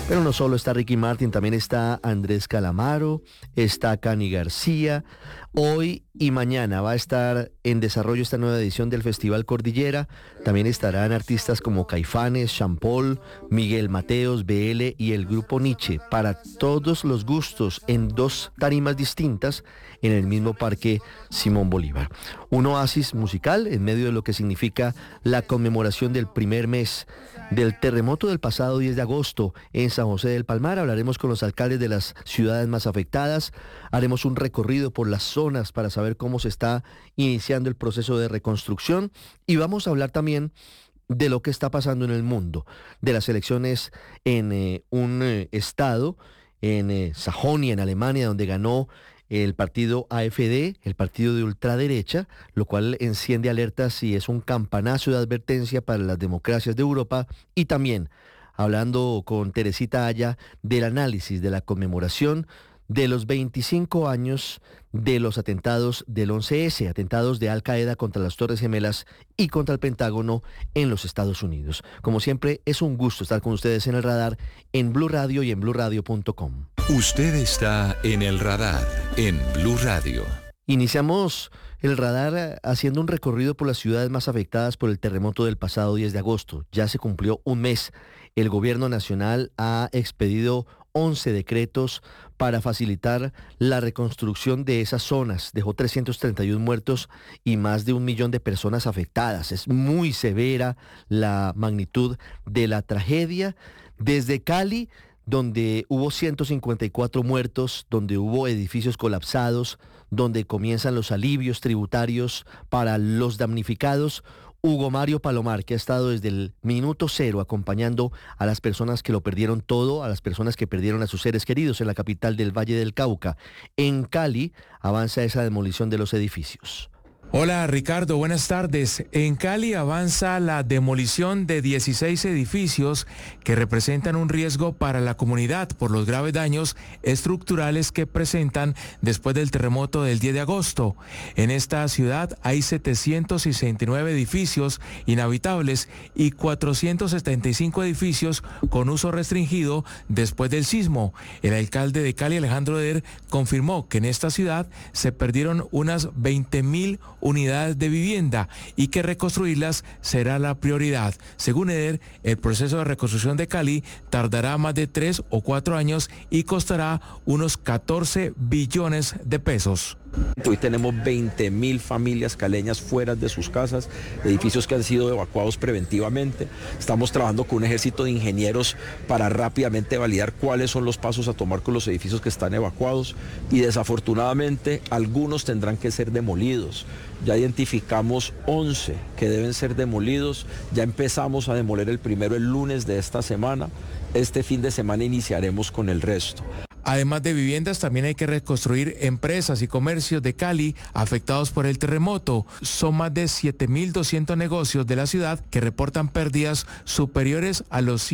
Pero no solo está Ricky Martin, también está Andrés Calamaro, está Cani García. Hoy y mañana va a estar en desarrollo esta nueva edición del Festival Cordillera. También estarán artistas como Caifanes, Sean Paul, Miguel Mateos, BL y el grupo Nietzsche, para todos los gustos, en dos tarimas distintas en el mismo Parque Simón Bolívar. Un oasis musical en medio de lo que significa la conmemoración del primer mes del terremoto del pasado 10 de agosto en San José del Palmar. Hablaremos con los alcaldes de las ciudades más afectadas, haremos un recorrido por las zonas para saber cómo se está iniciando el proceso de reconstrucción y vamos a hablar también de lo que está pasando en el mundo, de las elecciones en un estado, en Sajonia, en Alemania, donde ganó el partido AfD, el partido de ultraderecha, lo cual enciende alertas y es un campanazo de advertencia para las democracias de Europa. Y también, hablando con Teresita Aya, del análisis de la conmemoración de los 25 años de los atentados del 11S, atentados de Al Qaeda contra las Torres Gemelas y contra el Pentágono en los Estados Unidos. Como siempre, es un gusto estar con ustedes en el radar, en Blue Radio y en bluradio.com. Usted está en el radar, en Blue Radio. Iniciamos el radar haciendo un recorrido por las ciudades más afectadas por el terremoto del pasado 10 de agosto. Ya se cumplió un mes. El gobierno nacional ha expedido 11 decretos para facilitar la reconstrucción de esas zonas. Dejó 331 muertos y más de 1 millón de personas afectadas. Es muy severa la magnitud de la tragedia. Desde Cali, donde hubo 154 muertos, donde hubo edificios colapsados, donde comienzan los alivios tributarios para los damnificados. Hugo Mario Palomar, que ha estado desde el minuto cero acompañando a las personas que lo perdieron todo, a las personas que perdieron a sus seres queridos en la capital del Valle del Cauca. En Cali avanza esa demolición de los edificios. Hola Ricardo, buenas tardes. En Cali avanza la demolición de 16 edificios que representan un riesgo para la comunidad por los graves daños estructurales que presentan después del terremoto del 10 de agosto. En esta ciudad hay 769 edificios inhabitables y 475 edificios con uso restringido después del sismo. El alcalde de Cali, Alejandro Der, confirmó que en esta ciudad se perdieron unas 20.000 unidades de vivienda y que reconstruirlas será la prioridad. Según Eder, el proceso de reconstrucción de Cali tardará más de 3 o 4 años y costará unos 14 billones de pesos. Hoy tenemos 20.000 familias caleñas fuera de sus casas, edificios que han sido evacuados preventivamente. Estamos trabajando con un ejército de ingenieros para rápidamente validar cuáles son los pasos a tomar con los edificios que están evacuados y desafortunadamente algunos tendrán que ser demolidos. Ya identificamos 11 que deben ser demolidos, ya empezamos a demoler el primero el lunes de esta semana. Este fin de semana iniciaremos con el resto. Además de viviendas, también hay que reconstruir empresas y comercios de Cali afectados por el terremoto. Son más de 7.200 negocios de la ciudad que reportan pérdidas superiores a los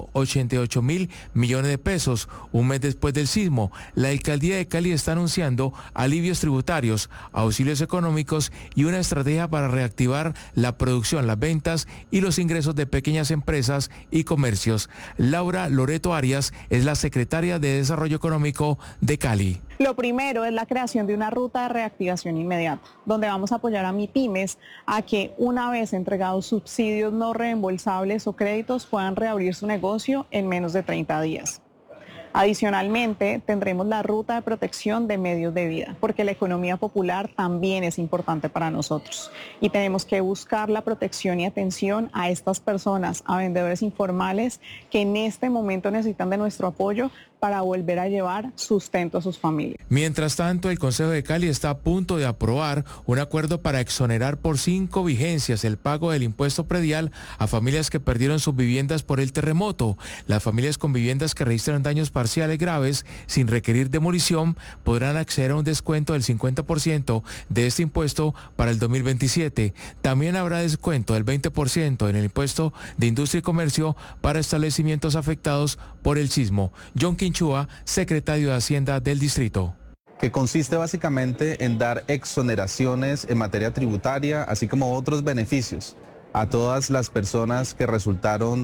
188.000 millones de pesos. Un mes después del sismo, la alcaldía de Cali está anunciando alivios tributarios, auxilios económicos y una estrategia para reactivar la producción, las ventas y los ingresos de pequeñas empresas y comercios. Laura Loreto Arias es la secretaria de Desarrollo Económico de Cali. Lo primero es la creación de una ruta de reactivación inmediata, donde vamos a apoyar a MIPYMES a que una vez entregados subsidios no reembolsables o créditos puedan reabrir su negocio en menos de 30 días. Adicionalmente, tendremos la ruta de protección de medios de vida, porque la economía popular también es importante para nosotros y tenemos que buscar la protección y atención a estas personas, a vendedores informales que en este momento necesitan de nuestro apoyo para volver a llevar sustento a sus familias. Mientras tanto, el Consejo de Cali está a punto de aprobar un acuerdo para exonerar por 5 vigencias el pago del impuesto predial a familias que perdieron sus viviendas por el terremoto. Las familias con viviendas que registran daños parciales graves sin requerir demolición podrán acceder a un descuento del 50% de este impuesto para el 2027. También habrá descuento del 20% en el impuesto de industria y comercio para establecimientos afectados por el sismo. John Quinchua, secretario de Hacienda del distrito. Que consiste básicamente en dar exoneraciones en materia tributaria, así como otros beneficios a todas las personas que resultaron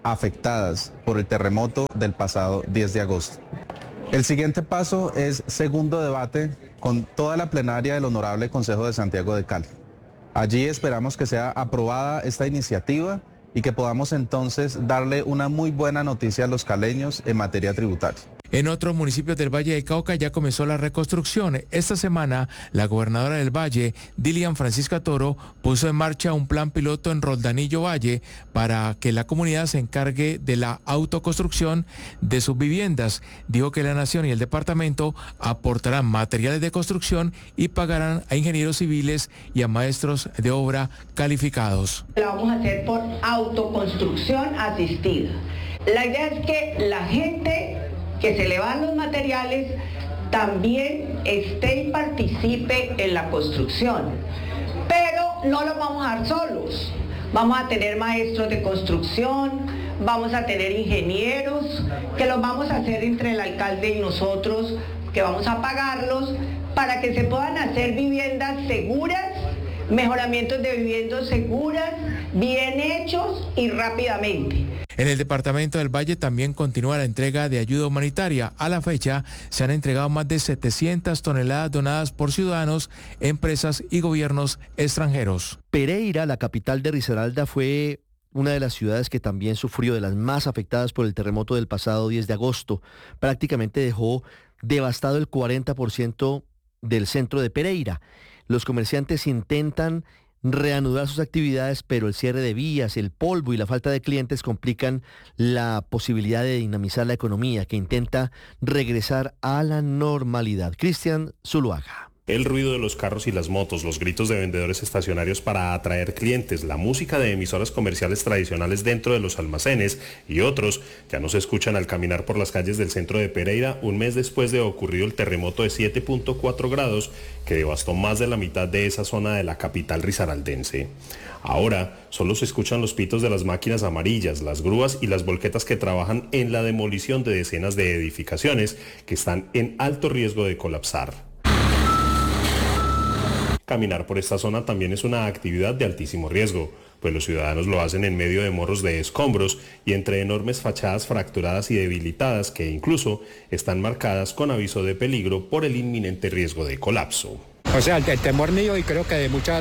afectadas por el terremoto del pasado 10 de agosto. El siguiente paso es segundo debate con toda la plenaria del Honorable Consejo de Santiago de Cali. Allí esperamos que sea aprobada esta iniciativa y que podamos entonces darle una muy buena noticia a los caleños en materia tributaria. En otros municipios del Valle del Cauca ya comenzó la reconstrucción. Esta semana, la gobernadora del Valle, Dilian Francisca Toro, puso en marcha un plan piloto en Roldanillo Valle para que la comunidad se encargue de la autoconstrucción de sus viviendas. Dijo que la Nación y el departamento aportarán materiales de construcción y pagarán a ingenieros civiles y a maestros de obra calificados. La vamos a hacer por autoconstrucción asistida. La idea es que la gente que se le van los materiales también esté y participe en la construcción. Pero no los vamos a dar solos. Vamos a tener maestros de construcción, vamos a tener ingenieros, que los vamos a hacer entre el alcalde y nosotros, que vamos a pagarlos para que se puedan hacer viviendas seguras, mejoramientos de viviendas seguras, bien hechos y rápidamente. En el departamento del Valle también continúa la entrega de ayuda humanitaria. A la fecha se han entregado más de 700 toneladas donadas por ciudadanos, empresas y gobiernos extranjeros. Pereira, la capital de Risaralda, fue una de las ciudades que también sufrió, de las más afectadas por el terremoto del pasado 10 de agosto. Prácticamente dejó devastado el 40% del centro de Pereira. Los comerciantes intentan reanudar sus actividades, pero el cierre de vías, el polvo y la falta de clientes complican la posibilidad de dinamizar la economía, que intenta regresar a la normalidad. Cristian Zuluaga. El ruido de los carros y las motos, los gritos de vendedores estacionarios para atraer clientes, la música de emisoras comerciales tradicionales dentro de los almacenes y otros ya no se escuchan al caminar por las calles del centro de Pereira un mes después de ocurrido el terremoto de 7.4 grados que devastó más de la mitad de esa zona de la capital risaraldense. Ahora solo se escuchan los pitos de las máquinas amarillas, las grúas y las volquetas que trabajan en la demolición de decenas de edificaciones que están en alto riesgo de colapsar. Caminar por esta zona también es una actividad de altísimo riesgo, pues los ciudadanos lo hacen en medio de morros de escombros y entre enormes fachadas fracturadas y debilitadas que incluso están marcadas con aviso de peligro por el inminente riesgo de colapso. O sea, el temor mío y creo que de mucha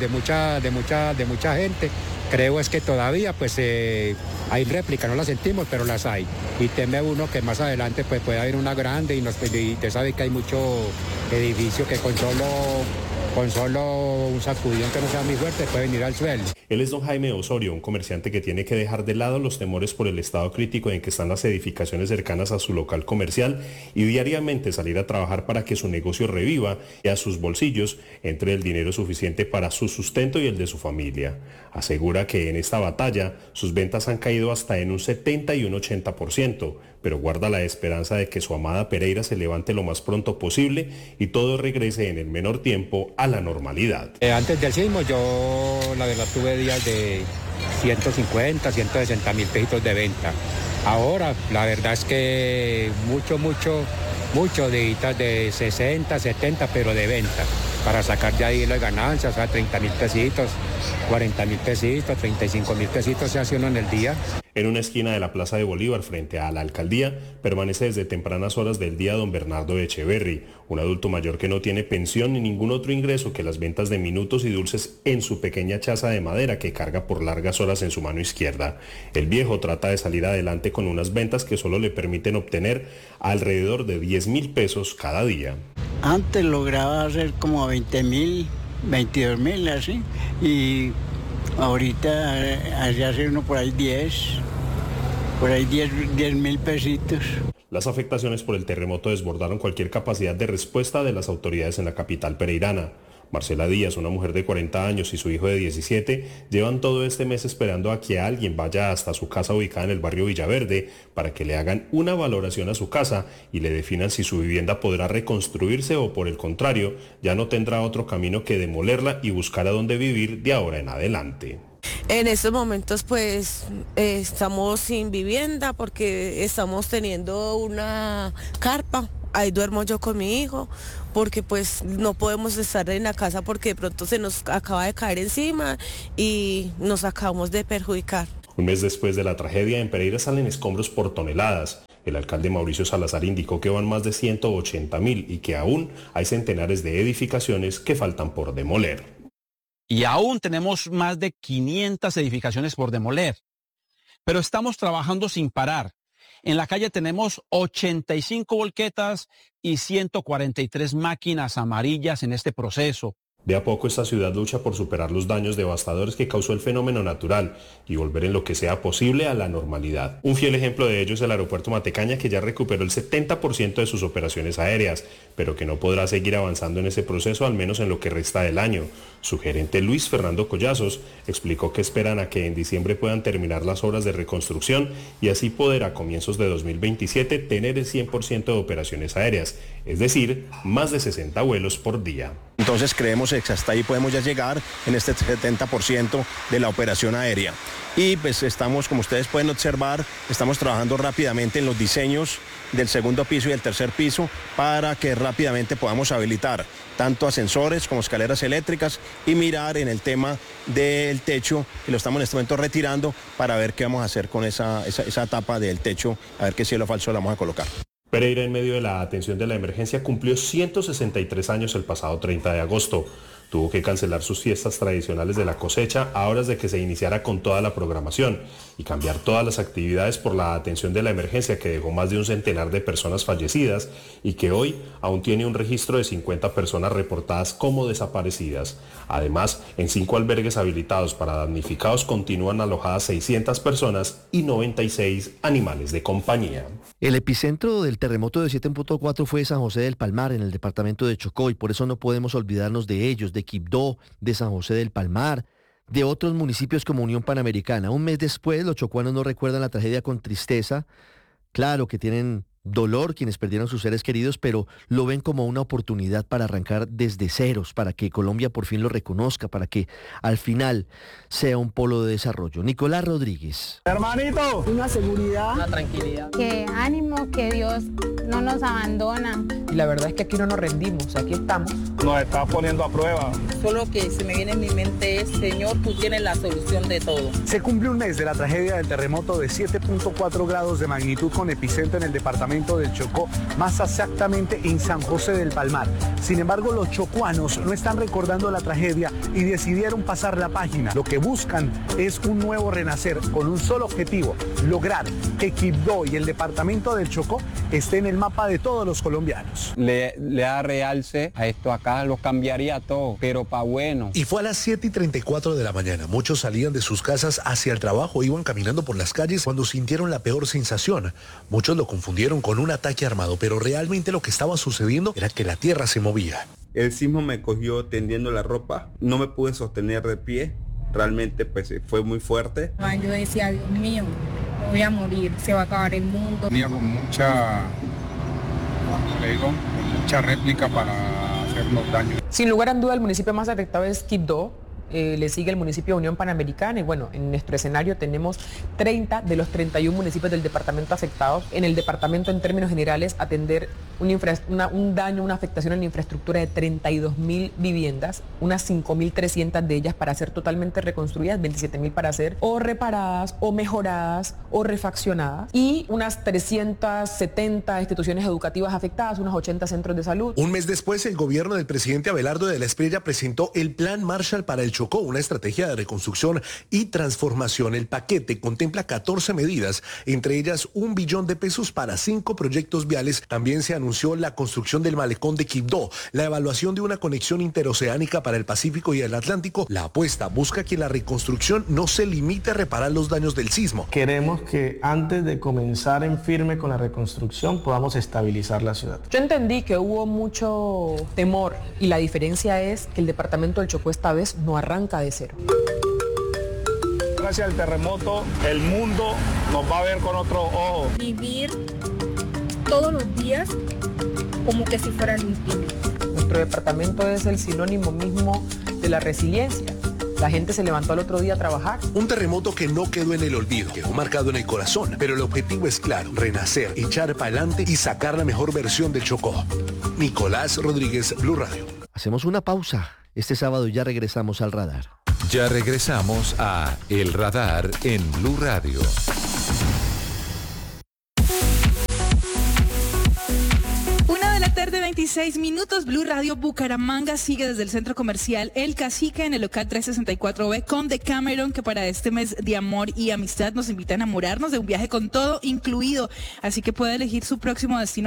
gente, creo es que todavía pues hay réplicas, no las sentimos, pero las hay. Y teme uno que más adelante pues pueda haber una grande y usted sabe que hay mucho edificio que con solo un sacudidón que no sea muy fuerte puede venir al suelo. Él es don Jaime Osorio, un comerciante que tiene que dejar de lado los temores por el estado crítico en que están las edificaciones cercanas a su local comercial y diariamente salir a trabajar para que su negocio reviva y a sus bolsillos entre el dinero suficiente para su sustento y el de su familia. Asegura que en esta batalla sus ventas han caído hasta en un 70 y un 80%, pero guarda la esperanza de que su amada Pereira se levante lo más pronto posible y todo regrese en el menor tiempo a la normalidad. Antes del sismo yo la verdad tuve días de 150, 160 mil pesitos de venta. Ahora la verdad es que mucho de 60, 70, pero de venta, para sacar de ahí las ganancias, o sea, 30 mil pesitos, 40 mil pesitos, 35 mil pesitos se hace uno en el día. En una esquina de la Plaza de Bolívar, frente a la alcaldía, permanece desde tempranas horas del día don Bernardo Echeverry, un adulto mayor que no tiene pensión ni ningún otro ingreso que las ventas de minutos y dulces en su pequeña chaza de madera que carga por largas horas en su mano izquierda. El viejo trata de salir adelante con unas ventas que solo le permiten obtener alrededor de 10.000 pesos cada día. Antes lograba hacer como 20.000, 22.000 así, y ahorita hace uno por ahí 10.000 pesitos. Las afectaciones por el terremoto desbordaron cualquier capacidad de respuesta de las autoridades en la capital pereirana. Marcela Díaz, una mujer de 40 años y su hijo de 17, llevan todo este mes esperando a que alguien vaya hasta su casa ubicada en el barrio Villaverde para que le hagan una valoración a su casa y le definan si su vivienda podrá reconstruirse o por el contrario, ya no tendrá otro camino que demolerla y buscar a dónde vivir de ahora en adelante. En estos momentos pues estamos sin vivienda porque estamos teniendo una carpa. Ahí duermo yo con mi hijo porque pues no podemos estar en la casa porque de pronto se nos acaba de caer encima y nos acabamos de perjudicar. Un mes después de la tragedia, en Pereira salen escombros por toneladas. El alcalde Mauricio Salazar indicó que van más de 180.000 y que aún hay centenares de edificaciones que faltan por demoler. Y aún tenemos más de 500 edificaciones por demoler. Pero estamos trabajando sin parar. En la calle tenemos 85 volquetas y 143 máquinas amarillas en este proceso. De a poco esta ciudad lucha por superar los daños devastadores que causó el fenómeno natural y volver en lo que sea posible a la normalidad. Un fiel ejemplo de ello es el aeropuerto Matecaña, que ya recuperó el 70% de sus operaciones aéreas, pero que no podrá seguir avanzando en ese proceso al menos en lo que resta del año. Su gerente Luis Fernando Collazos explicó que esperan a que en diciembre puedan terminar las obras de reconstrucción y así poder a comienzos de 2027 tener el 100% de operaciones aéreas, es decir, más de 60 vuelos por día. Entonces creemos que hasta ahí podemos ya llegar en este 70% de la operación aérea. Y pues estamos, como ustedes pueden observar, estamos trabajando rápidamente en los diseños del segundo piso y el tercer piso para que rápidamente podamos habilitar tanto ascensores como escaleras eléctricas y mirar en el tema del techo, que lo estamos en este momento retirando para ver qué vamos a hacer con esa tapa del techo, a ver qué cielo falso le vamos a colocar. Pereira, en medio de la atención de la emergencia, cumplió 163 años el pasado 30 de agosto. Tuvo que cancelar sus fiestas tradicionales de la cosecha a horas de que se iniciara con toda la programación y cambiar todas las actividades por la atención de la emergencia, que dejó más de un centenar de personas fallecidas y que hoy aún tiene un registro de 50 personas reportadas como desaparecidas. Además, en 5 albergues habilitados para damnificados continúan alojadas 600 personas y 96 animales de compañía. El epicentro del terremoto de 7.4 fue San José del Palmar, en el departamento de Chocó, y por eso no podemos olvidarnos de ellos, de Quibdó, de San José del Palmar, de otros municipios como Unión Panamericana. Un mes después, los chocuanos no recuerdan la tragedia con tristeza. Claro que tienen dolor quienes perdieron sus seres queridos, pero lo ven como una oportunidad para arrancar desde ceros, para que Colombia por fin lo reconozca, para que al final sea un polo de desarrollo. Nicolás Rodríguez. Hermanito, una seguridad, una tranquilidad. Que ánimo, que Dios no nos abandona. Y la verdad es que aquí no nos rendimos, aquí estamos. Nos está poniendo a prueba. Solo que se me viene en mi mente es, Señor, tú tienes la solución de todo. Se cumple un mes de la tragedia del terremoto de 7.4 grados de magnitud con epicentro en el departamento del Chocó, más exactamente en San José del Palmar. Sin embargo, los chocuanos no están recordando la tragedia y decidieron pasar la página. Lo que buscan es un nuevo renacer con un solo objetivo: lograr que Quibdó y el departamento del Chocó esté en el mapa de todos los colombianos. Le da realce a esto acá, lo cambiaría todo, pero para bueno. Y fue a las 7:34 de la mañana. Muchos salían de sus casas hacia el trabajo, iban caminando por las calles cuando sintieron la peor sensación. Muchos lo confundieron con un ataque armado, pero realmente lo que estaba sucediendo era que la tierra se movía. El sismo me cogió tendiendo la ropa, no me pude sostener de pie, realmente pues fue muy fuerte. Yo decía, Dios mío, voy a morir, se va a acabar el mundo. Tenía con mucha réplica para hacernos daño. Sin lugar a duda, el municipio más afectado es Quibdó. Le sigue el municipio de Unión Panamericana y bueno, en nuestro escenario tenemos 30 de los 31 municipios del departamento afectados. En el departamento, en términos generales, atender un daño, una afectación en la infraestructura de 32.000 viviendas, unas 5.300 de ellas para ser totalmente reconstruidas, 27.000 para ser o reparadas o mejoradas o refaccionadas, y unas 370 instituciones educativas afectadas, unos 80 centros de salud. Un mes después, el gobierno del presidente Abelardo de la Espriella presentó el Plan Marshall para el Chocó, una estrategia de reconstrucción y transformación. El paquete contempla 14 medidas, entre ellas $1 billón para 5 proyectos viales. También se anunció la construcción del malecón de Quibdó, la evaluación de una conexión interoceánica para el Pacífico y el Atlántico. La apuesta busca que la reconstrucción no se limite a reparar los daños del sismo. Queremos que antes de comenzar en firme con la reconstrucción podamos estabilizar la ciudad. Yo entendí que hubo mucho temor y la diferencia es que el departamento del Chocó esta vez no arranca de cero. Gracias al terremoto, el mundo nos va a ver con otros ojos. Vivir todos los días como que si fuera el último. Nuestro departamento es el sinónimo mismo de la resiliencia. La gente se levantó al otro día a trabajar. Un terremoto que no quedó en el olvido, quedó marcado en el corazón, pero el objetivo es claro: renacer, echar para adelante y sacar la mejor versión del Chocó. Nicolás Rodríguez, Blue Radio. Hacemos una pausa. Este sábado ya regresamos al radar. Ya regresamos a El Radar en Blue Radio. Tarde 26 minutos, Blue Radio Bucaramanga sigue desde el centro comercial El Cacique en el local 364B con Decameron, que para este mes de amor y amistad nos invita a enamorarnos de un viaje con todo incluido, así que puede elegir su próximo destino